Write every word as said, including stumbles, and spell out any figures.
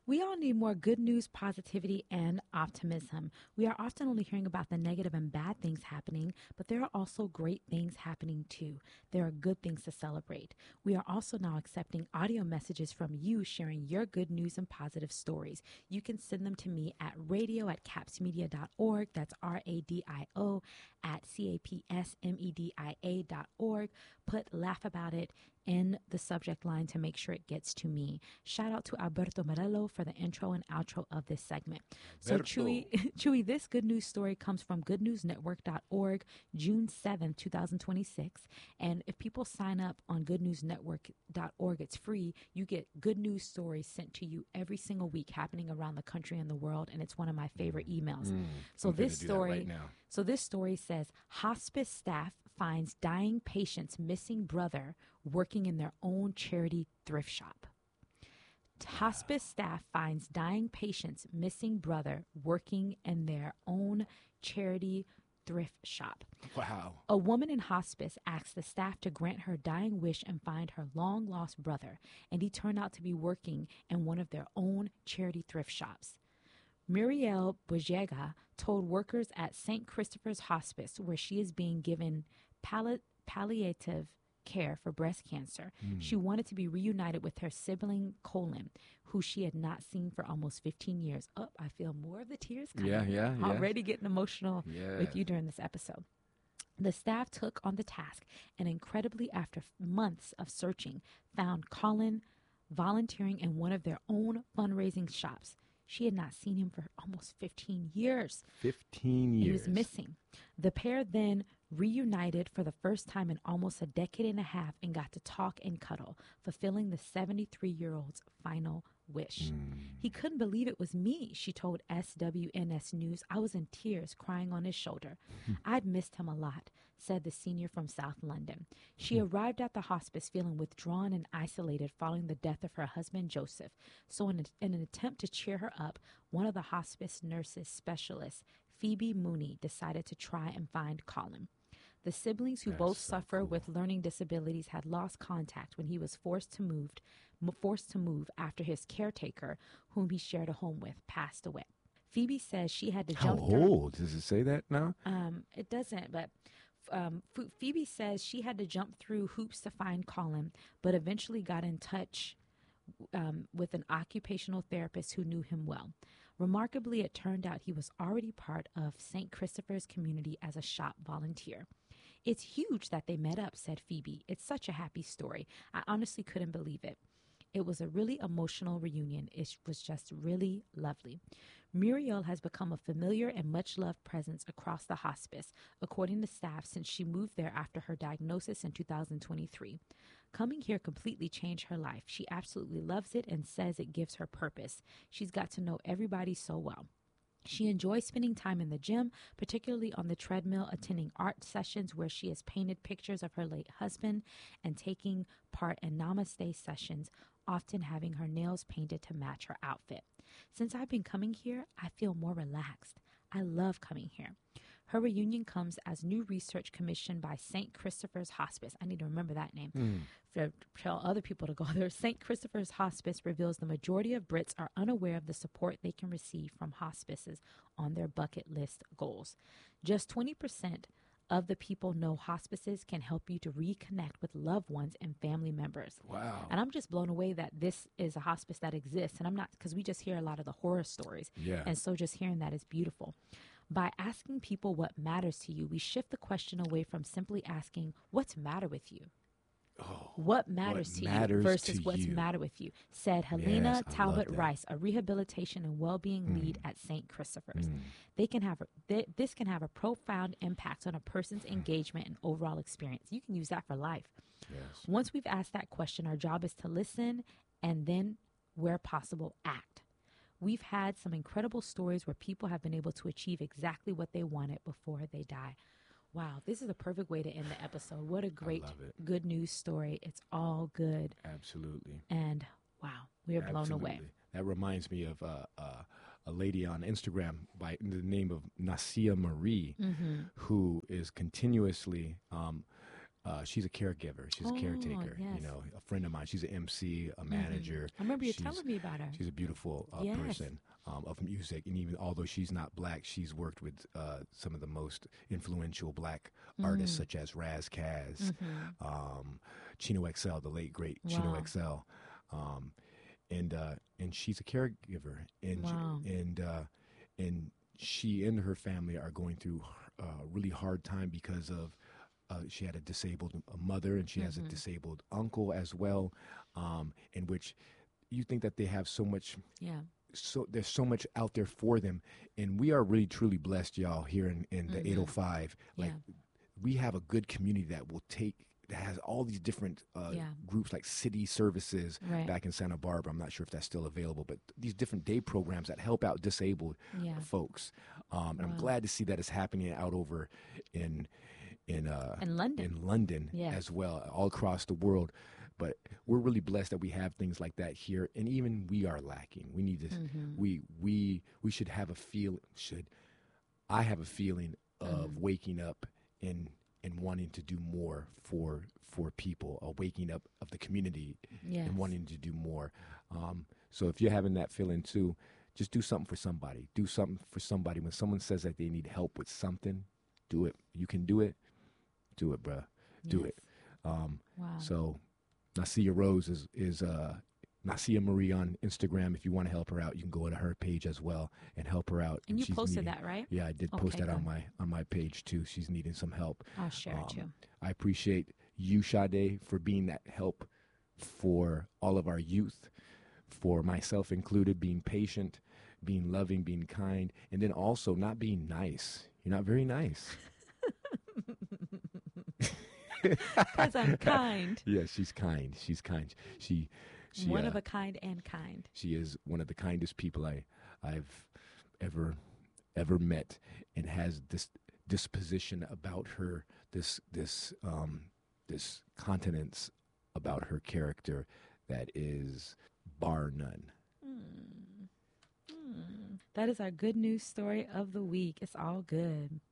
We all need more good news, positivity, and optimism. We are often only hearing about the negative and bad things happening, but there are also great things happening too. There are good things to celebrate. We are also now accepting audio messages from you sharing your good news and positive stories. You can send them to me at radio at capsmedia dot org. That's R A D I O at C A P S M E D I A dot org. Put laugh about it in the subject line to make sure it gets to me. Shout out to Alberto Morello for the intro and outro of this segment. Alberto. So Chewy, Chewy, this good news story comes from good news network dot org, June seventh, twenty twenty-six. And if people sign up on good news network dot org, it's free. You get good news stories sent to you every single week happening around the country and the world. And it's one of my favorite emails. Mm, so I'm gonna this do that story, right now. so this story says hospice staff finds dying patient's missing brother working in their own charity thrift shop. Hospice staff finds dying patient's missing brother working in their own charity thrift shop. Wow. A woman in hospice asked the staff to grant her dying wish and find her long-lost brother, and he turned out to be working in one of their own charity thrift shops. Muriel Bojega told workers at Saint Christopher's Hospice, where she is being given palli- palliative care for breast cancer, Mm. she wanted to be reunited with her sibling Colin, who she had not seen for almost fifteen years. Oh, I feel more of the tears coming. Yeah, yeah, yeah. Already getting emotional Yeah. with you during this episode. The staff took on the task and incredibly, after months of searching, found Colin volunteering in one of their own fundraising shops. She had not seen him for almost fifteen years. fifteen He years. was missing. The pair then reunited for the first time in almost a decade and a half and got to talk and cuddle, fulfilling the seventy-three-year-old's final wish. Mm. He couldn't believe it was me, she told S W N S News. I was in tears, crying on his shoulder. I'd missed him a lot, said the senior from South London. She arrived at the hospice feeling withdrawn and isolated following the death of her husband, Joseph. So in, a, in an attempt to cheer her up, one of the hospice nurses specialists, Phoebe Mooney, decided to try and find Colin. The siblings, who That's both so suffer cool. with learning disabilities, had lost contact when he was forced to move, m- forced to move after his caretaker, whom he shared a home with, passed away. Phoebe says she had to How jump through. old? Does it say that now? Um, it doesn't, but um, Ph- Phoebe says she had to jump through hoops to find Colin, but eventually got in touch um, with an occupational therapist who knew him well. Remarkably, it turned out he was already part of Saint Christopher's community as a shop volunteer. It's huge that they met up, said Phoebe. It's such a happy story. I honestly couldn't believe it. It was a really emotional reunion. It was just really lovely. Muriel has become a familiar and much-loved presence across the hospice, according to staff, since she moved there after her diagnosis in two thousand twenty-three. Coming here completely changed her life. She absolutely loves it and says it gives her purpose. She's got to know everybody so well. She enjoys spending time in the gym, particularly on the treadmill, attending art sessions where she has painted pictures of her late husband, and taking part in namaste sessions, often having her nails painted to match her outfit. Since I've been coming here, I feel more relaxed. I love coming here. Her reunion comes as new research commissioned by Saint Christopher's Hospice. I need to remember that name. Mm. For tell other people to go there. Saint Christopher's Hospice reveals the majority of Brits are unaware of the support they can receive from hospices on their bucket list goals. Just twenty percent of the people know hospices can help you to reconnect with loved ones and family members. Wow. And I'm just blown away that this is a hospice that exists. And I'm not, because we just hear a lot of the horror stories. Yeah. And so just hearing that is beautiful. By asking people what matters to you, we shift the question away from simply asking, what's the matter with you? Oh, What matters to matters you versus to what's you. matter with you, said Helena Yes, I love Talbot that. Rice, a rehabilitation and well-being lead at Saint Christopher's. Mm. They can have a, they, this can have a profound impact on a person's engagement and overall experience. You can use that for life. Yes. Once we've asked that question, our job is to listen and then, where possible, act. We've had some incredible stories where people have been able to achieve exactly what they wanted before they die. Wow, this is a perfect way to end the episode. What a great love it. good news story. It's all good. Absolutely. And wow, we are blown away. Absolutely. That reminds me of uh, uh, a lady on Instagram by the name of Nasia Marie, Mm-hmm. who is continuously um, Uh, she's a caregiver. She's Oh, a caretaker. yes. You know, a friend of mine. She's an M C, a manager. I remember you She's- telling me about her. She's a beautiful uh, Yes. person um, of music, and even although she's not black, she's worked with uh, some of the most influential black artists, Mm. such as Raz Kaz, Mhm. um, Chino X L, the late great Chino Wow. X L, um, and uh, and she's a caregiver, and Wow. and uh, and she and her family are going through a really hard time because of. Uh, she had a disabled uh, mother, and she has a Mhm. disabled uncle as well, um, in which you think that they have so much, Yeah. so there's so much out there for them, and we are really truly blessed, y'all, here in, in the Mhm. eight oh five. Like Yeah. we have a good community that will take that has all these different uh, Yeah. groups like City Services Right. back in Santa Barbara. I'm not sure if that's still available, but these different day programs that help out disabled Yeah. folks. Um, and I'm Wow. glad to see that it's happening out over in in uh, In London. in London Yes. as well, all across the world. But we're really blessed that we have things like that here, and even we are lacking. We need to. Mhm. We we we should have a feel. Should I have a feeling of Mhm. waking up and and wanting to do more for for people, a waking up of the community Yes. and wanting to do more. Um, so if you're having that feeling too, just do something for somebody. Do something for somebody. When someone says that they need help with something, do it. You can do it. Do it, bruh. Do Yes. it. Um, Wow. so Nasia Rose is is uh, Nasia Marie on Instagram. If you want to help her out, you can go to her page as well and help her out. and you she's posted needing- that, right? Yeah, I did post Okay, that on good. my on my page too. She's needing some help. I'll share it Um, too. I appreciate you, Sade, for being that help for all of our youth, for myself included, being patient, being loving, being kind, and then also not being nice. You're not very nice. Because I'm kind. Yeah, she's kind. She's kind. She, she, One uh, of a kind and kind. she is one of the kindest people I, I've ever, ever met, and has this disposition about her, this, this, um, this continence about her character that is bar none. Hmm. Hmm. That is our good news story of the week. It's all good.